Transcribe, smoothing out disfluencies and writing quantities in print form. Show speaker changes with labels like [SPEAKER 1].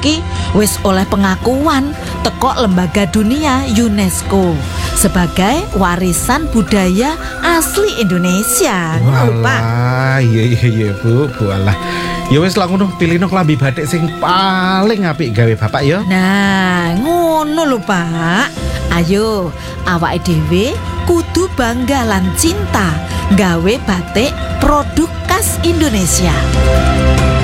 [SPEAKER 1] iki wis oleh pengakuan teko lembaga dunia UNESCO sebagai warisan budaya asli Indonesia. Ngono, Pak.
[SPEAKER 2] Wah, iya Bu alah. Ya wis lah ngono, pilihno klambi batik sing paling apik gawe Bapak ya.
[SPEAKER 1] Nah, ngono lho, Pak. Ayo, awake dhewe kudu bangga lan cinta gawe batik produk khas Indonesia.